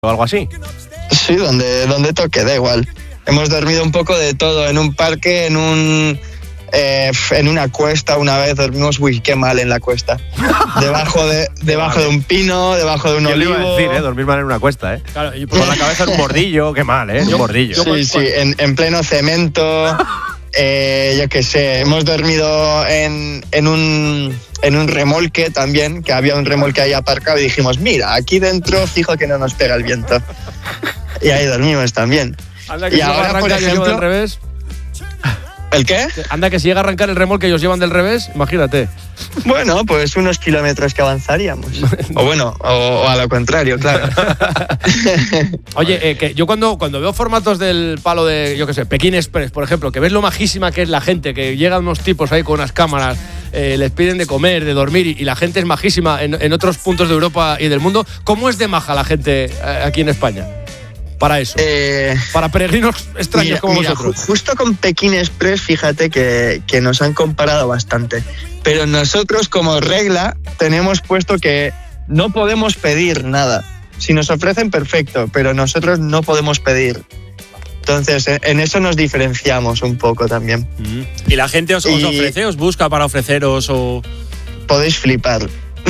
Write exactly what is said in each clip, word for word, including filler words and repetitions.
o algo así. Sí, donde, donde toque, da igual. Hemos dormido un poco de todo, en un parque, en un eh, en una cuesta una vez dormimos, uy, qué mal en la cuesta. Debajo de debajo de un pino, debajo de un Yo olivo. le iba a decir, ¿eh? Dormir mal en una cuesta, ¿eh? Claro, y Con la cabeza en un bordillo, qué mal, ¿eh? Yo- un bordillo. yo- Sí, sí, en, en pleno cemento. Eh, yo qué sé, hemos dormido en, en, un, en un remolque también, que había un remolque ahí aparcado y dijimos, mira, aquí dentro fijo que no nos pega el viento. Y ahí dormimos también. Anda que Y si llega a ahora, por arrancar y os llevan del ejemplo- revés. ¿El qué? Anda que si llega a arrancar el remolque y os llevan del revés, imagínate. Bueno, pues unos kilómetros que avanzaríamos. O bueno, o, o a lo contrario, claro. Oye, eh, que yo cuando, cuando veo formatos del palo de, yo qué sé, Pekín Express, por ejemplo, que ves lo majísima que es la gente, que llegan unos tipos ahí con unas cámaras, eh, les piden de comer, de dormir, y, y la gente es majísima en, en otros puntos de Europa y del mundo. ¿Cómo es de maja la gente eh, aquí en España? Para eso. Eh, Para peregrinos extraños mira, como mira, vosotros. ju- justo con Pekín Express, fíjate que, que nos han comparado bastante. Pero nosotros, como regla, tenemos puesto que no podemos pedir nada. Si nos ofrecen, perfecto, pero nosotros no podemos pedir. Entonces, en- en eso nos diferenciamos un poco también. ¿Y la gente os, os Y- ofrece, os busca para ofreceros o...? Podéis flipar.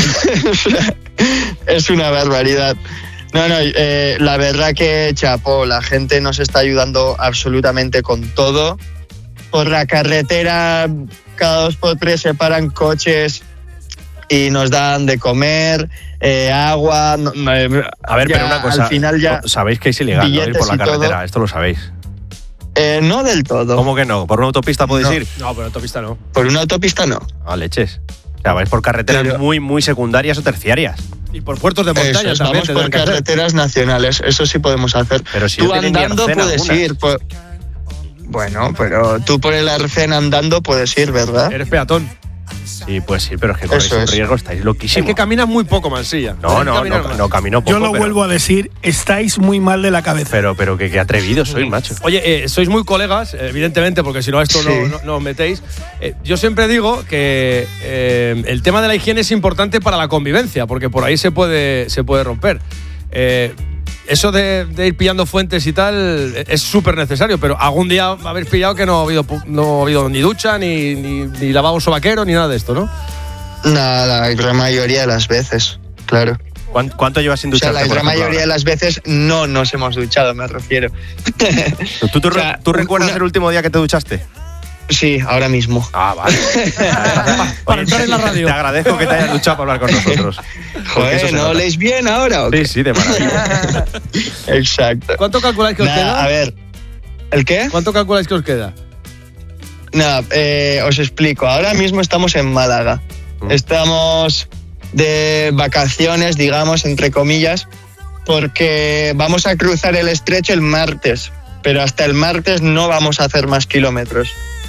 Es una barbaridad. No, no, eh, la verdad que chapó, la gente nos está ayudando absolutamente con todo. Por la carretera, cada dos por tres se paran coches y nos dan de comer, eh, agua. no, eh, A ver, ya pero una cosa, Al final ya. sabéis que es ilegal, ¿no? Ir billetes por la y todo. carretera, esto lo sabéis. Eh, no del todo. ¿Cómo que no? ¿Por una autopista podéis No. ir? No, pero autopista no. Por una autopista no. A leches. O sea, vais por carreteras Pero- muy, muy secundarias o terciarias. Y por puertos de montaña Eso es, también. vamos tendrán por que hacer. carreteras nacionales, eso sí podemos hacer. Pero si tú no tienen ni andando arcén puedes algunas. ir. por- Bueno, pero tú por el arcén andando puedes ir, ¿verdad? Eres peatón. Sí, pues sí, pero es que corréis Eso un es. riesgo, estáis Es loquísimos. que caminas muy poco, Mansilla. No, Tienes que no, caminar no, más. no camino poco. Yo lo pero, vuelvo a decir, estáis muy mal de la cabeza. Pero, pero que, que atrevidos sois, macho. Oye, eh, sois muy colegas, evidentemente, porque si no a esto Sí. no, no, no os metéis. Eh, yo siempre digo que eh, el tema de la higiene es importante para la convivencia, porque por ahí se puede, se puede romper. Eh, eso de, de ir pillando fuentes y tal eh, es súper necesario, pero algún día habéis pillado que no ha habido, pu- no ha habido ni ducha, ni, ni, ni lavabo sobaquero, ni nada de esto, ¿no? Nada, la gran mayoría de las veces, claro. ¿Cuán- ¿Cuánto llevas sin O sea, ducharte, la por gran ejemplo, mayoría de ahora? las veces no nos hemos duchado, me refiero. ¿Tú, tú, o sea, ¿tú recuerdas una- el último día que te duchaste? Sí, ahora mismo. Ah, vale. Para entrar en la radio. Te agradezco que te hayas duchado para hablar con nosotros. Porque eso Joder, se ¿no nota. oléis bien ahora o qué? Sí, sí, de maravilla. Exacto. ¿Cuánto calculáis que os Nada, queda? a ver, ¿el qué? ¿Cuánto calculáis que os queda? Nada, eh, os explico. Ahora mismo estamos en Málaga. Mm. Estamos de vacaciones, digamos, entre comillas, porque vamos a cruzar el estrecho el martes, pero hasta el martes no vamos a hacer más kilómetros.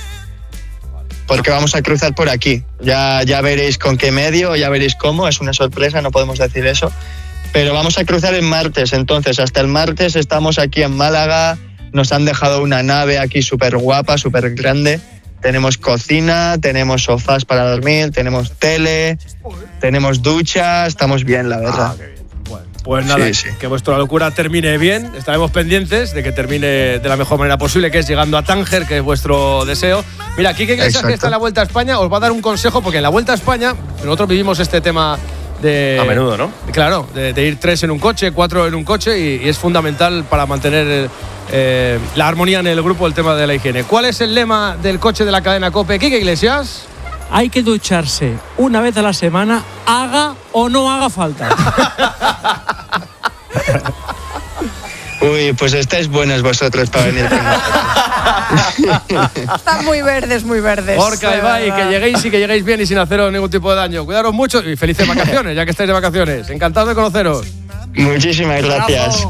Porque vamos a cruzar por aquí. Ya, ya veréis con qué medio, ya veréis cómo, es una sorpresa, no podemos decir eso. Pero vamos a cruzar el martes, entonces hasta el martes estamos aquí en Málaga, nos han dejado una nave aquí súper guapa, súper grande. Tenemos cocina, tenemos sofás para dormir, tenemos tele, tenemos ducha, estamos bien, la verdad. Bueno, pues nada, Sí, sí. que vuestra locura termine bien. Estaremos pendientes de que termine de la mejor manera posible, que es llegando a Tánger, que es vuestro deseo. Mira, Quique Iglesias, Exacto. que está en la Vuelta a España, os va a dar un consejo, porque en la Vuelta a España nosotros vivimos este tema de... A menudo, ¿no? Claro, de, de ir tres en un coche, cuatro en un coche, y, y es fundamental para mantener eh, la armonía en el grupo, el tema de la higiene. ¿Cuál es el lema del coche de la cadena COPE? Quique Iglesias. Hay que ducharse una vez a la semana, haga o no haga falta. Uy, pues estáis buenos vosotros para venir con nosotros. Están muy verdes, muy verdes. Gorka, Ibai, que lleguéis y que lleguéis bien y sin haceros ningún tipo de daño. Cuidaros mucho y felices vacaciones, ya que estáis de vacaciones. Encantado de conoceros. Muchísimas gracias.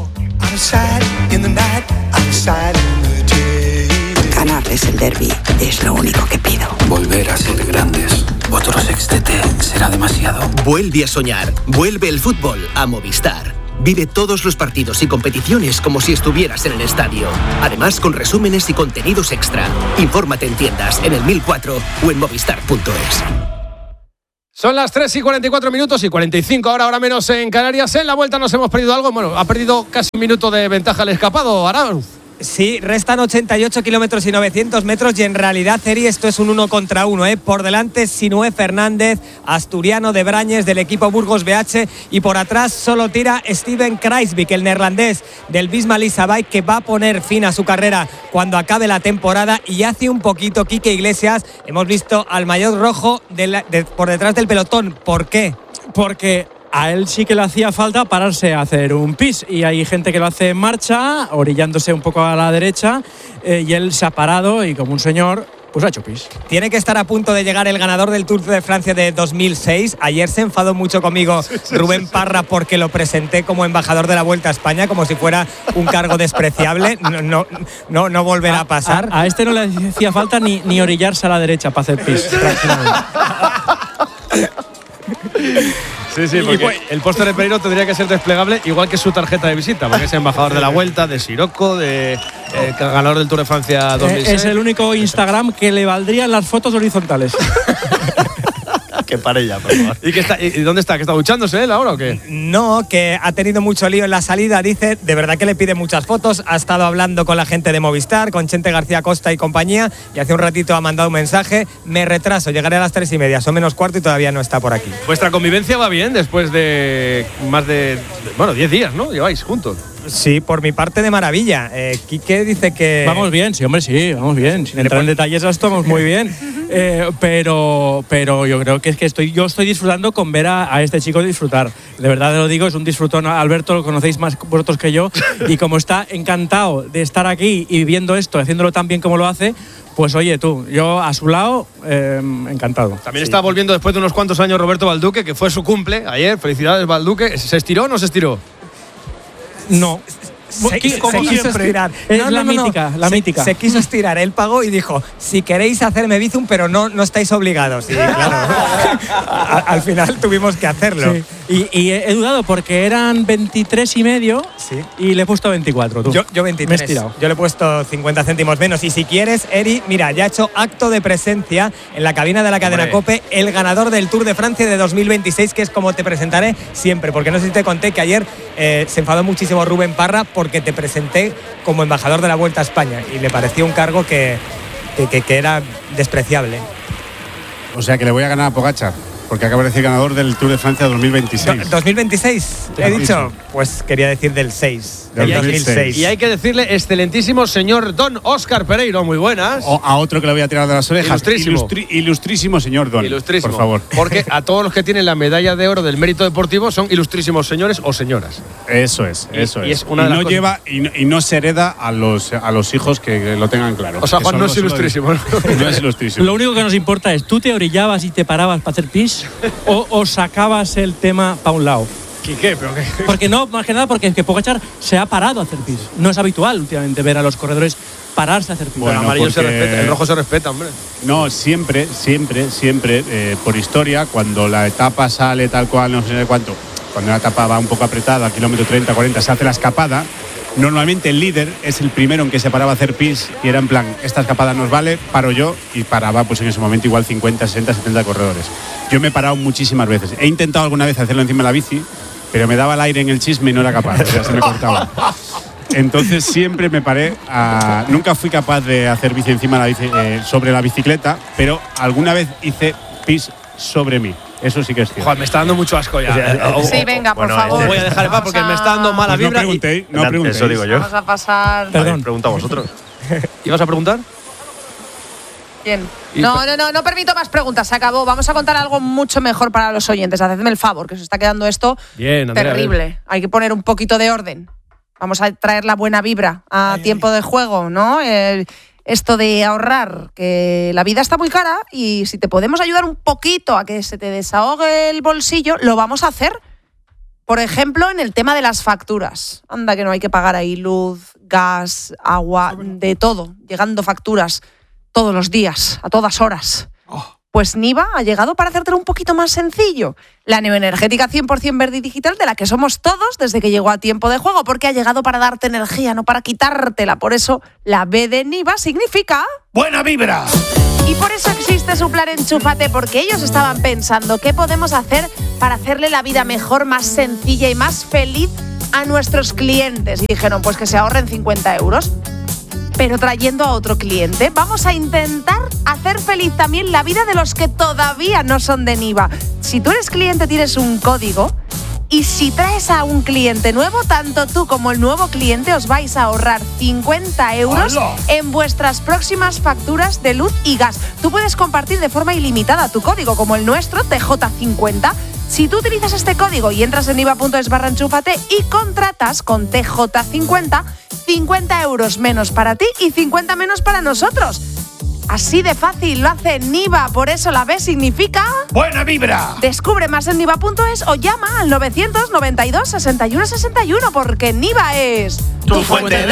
Ganar es el derbi, es lo único que pido. Volver a ser grandes. Otro sextete será demasiado. Vuelve a soñar. Vuelve el fútbol a Movistar. Vive todos los partidos y competiciones como si estuvieras en el estadio. Además, con resúmenes y contenidos extra. Infórmate en tiendas, en el mil cuatro o en movistar punto es. Son las tres y cuarenta y cuatro minutos y cuarenta y cinco ahora, ahora menos en Canarias. En la vuelta nos hemos perdido algo. Bueno, ha perdido casi un minuto de ventaja el escapado, Arauz. Sí, restan ochenta y ocho kilómetros y novecientos metros y en realidad, Eri, esto es un uno contra uno. ¿eh? Por delante, Sinué Fernández, asturiano de Brañes del equipo Burgos B H, y por atrás solo tira Steven Kruijswijk, el neerlandés del Visma Lease Bike, que va a poner fin a su carrera cuando acabe la temporada. Y hace un poquito, Quique Iglesias, hemos visto al maillot rojo de la, de, por detrás del pelotón. ¿Por qué? Porque a él sí que le hacía falta pararse a hacer un pis, y hay gente que lo hace en marcha, orillándose un poco a la derecha, eh, y él se ha parado y como un señor pues ha hecho pis. Tiene que estar a punto de llegar el ganador del Tour de Francia de dos mil seis. Ayer se enfadó mucho conmigo sí, sí, Rubén sí. Parra porque lo presenté como embajador de la Vuelta a España, como si fuera un cargo despreciable. No, no, no, no volverá a, a pasar. A, a este no le hacía falta ni, ni orillarse a la derecha para hacer pis. Sí, sí, porque pues, el póster de Pereiro tendría que ser desplegable igual que su tarjeta de visita, porque es embajador de la Vuelta, de Sirocco, de eh, ganador del Tour de Francia dos mil seis. Es el único Instagram que le valdrían las fotos horizontales. Que pare ya, por favor. ¿Y, que está, ¿Y dónde está? ¿Que está duchándose él ahora o qué? No, que ha tenido mucho lío en la salida, dice. De verdad que le pide muchas fotos. Ha estado hablando con la gente de Movistar, con Chente García Costa y compañía, y hace un ratito ha mandado un mensaje: me retraso, llegaré a las tres y media, son menos cuarto y todavía no está por aquí. Vuestra convivencia va bien después de más de, bueno, diez días, ¿no? Lleváis juntos. Sí, por mi parte de maravilla. Eh, Quique dice que… Vamos bien, sí, hombre, sí, vamos bien. Sin entrar en detalles, estamos muy bien. Eh, pero, pero yo creo que es que estoy, yo estoy disfrutando con ver a, a este chico disfrutar. De verdad lo digo, es un disfrutón. Alberto lo conocéis más vosotros que yo. Y como está encantado de estar aquí y viviendo esto, haciéndolo tan bien como lo hace, pues oye tú, yo a su lado, eh, encantado. También sí. Está volviendo después de unos cuantos años Roberto Balduque, que fue su cumple ayer. Felicidades, Balduque. ¿Se estiró o no se estiró? No. Se, se, como se quiso siempre. estirar. Es no, la no, no, mítica, no. la se, mítica. Se quiso estirar. Él pagó y dijo: si queréis hacerme bizum, pero no, no estáis obligados. Y claro, a, al final tuvimos que hacerlo. Sí. Y, y he dudado porque eran veintitrés y medio, sí. Y le he puesto veinticuatro. Tú. Yo, yo veintitrés. Me he estirado. Yo le he puesto cincuenta céntimos menos. Y si quieres, Eri, mira, ya ha hecho acto de presencia en la cabina de la cadena Hombre. COPE el ganador del Tour de Francia de dos mil veintiséis, que es como te presentaré siempre. Porque no sé si te conté que ayer eh, se enfadó muchísimo Rubén Parra porque te presenté como embajador de la Vuelta a España y le pareció un cargo que, que, que, que era despreciable. O sea que le voy a ganar a Pogačar, porque acaba de decir ganador del Tour de Francia dos mil veintiséis. ¿dos mil veintiséis? ¿He dicho? Pues quería decir del seis. Del dos mil seis. Y hay que decirle excelentísimo señor Don Óscar Pereiro, muy buenas. O a otro que le voy a tirar de las orejas. Ilustrísimo. Ilustri, ilustrísimo señor Don. Ilustrísimo. Por favor. Porque a todos los que tienen la medalla de oro del mérito deportivo son ilustrísimos señores o señoras. Eso es, eso y, es. Y, es una y de no las lleva y no, y no se hereda a los a los hijos que lo tengan claro. O sea, Juan no es ilustrísimo. No es ilustrísimo. Lo único que nos importa es, ¿tú te orillabas y te parabas para hacer pis o, o sacabas el tema para un lado? ¿Qué, qué? ¿Pero qué? Porque no, más que nada porque es que Pogačar se ha parado a hacer pis. No es habitual últimamente ver a los corredores pararse a hacer pis. Bueno, el amarillo se respeta, el rojo se respeta, hombre. No, siempre, siempre, siempre, eh, por historia, cuando la etapa sale tal cual, no sé cuánto, cuando la etapa va un poco apretada, kilómetro treinta, cuarenta, se hace la escapada, normalmente el líder es el primero en que se paraba a hacer pis y era en plan, esta escapada nos vale, paro yo, y paraba pues en ese momento igual cincuenta, sesenta, setenta corredores. Yo me he parado muchísimas veces. He intentado alguna vez hacerlo encima de la bici, pero me daba el aire en el chisme y no era capaz, o sea, se me cortaba. Entonces siempre me paré a… Nunca fui capaz de hacer bici encima de la bici, eh, sobre la bicicleta, pero alguna vez hice pis sobre mí. Eso sí que es cierto. Joder, me está dando mucho asco ya. Sí, venga, por bueno, favor. Os voy a dejar en paz porque me está dando mala Pues vibra. no preguntéis, no y… preguntéis. Eso digo yo. Vamos a pasar… Perdón. Pregunta a vosotros. ¿Ibas a preguntar? Bien. No, no, no, no permito más preguntas, se acabó. Vamos a contar algo mucho mejor para los oyentes. Hacedme el favor, que se está quedando esto bien, Andrea, terrible. Bien. Hay que poner un poquito de orden. Vamos a traer la buena vibra a ay, tiempo ay. de juego, ¿no? El, esto de ahorrar, que la vida está muy cara y si te podemos ayudar un poquito a que se te desahogue el bolsillo, lo vamos a hacer. Por ejemplo, en el tema de las facturas. Anda que no hay que pagar ahí luz, gas, agua, de todo. Llegando facturas todos los días, a todas horas. Oh. Pues Niva ha llegado para hacértelo un poquito más sencillo. La neoenergética cien por ciento verde y digital de la que somos todos desde que llegó a Tiempo de Juego, porque ha llegado para darte energía, no para quitártela. Por eso la B de Niva significa... ¡buena vibra! Y por eso existe su plan Enchúfate, porque ellos estaban pensando qué podemos hacer para hacerle la vida mejor, más sencilla y más feliz a nuestros clientes. Y dijeron, pues que se ahorren cincuenta euros. Pero trayendo a otro cliente, vamos a intentar hacer feliz también la vida de los que todavía no son de Niva. Si tú eres cliente, tienes un código, y si traes a un cliente nuevo, tanto tú como el nuevo cliente os vais a ahorrar cincuenta euros ¡Hala! En vuestras próximas facturas de luz y gas. Tú puedes compartir de forma ilimitada tu código, como el nuestro, T J cincuenta. Si tú utilizas este código y entras en niva.es barra enchúfate y contratas con T J cincuenta, cincuenta euros menos para ti y cincuenta menos para nosotros. Así de fácil lo hace Niva, por eso la B significa... ¡buena vibra! Descubre más en niva.es o llama al novecientos noventa y dos sesenta y uno sesenta y uno, porque Niva es... ¡tu fuente de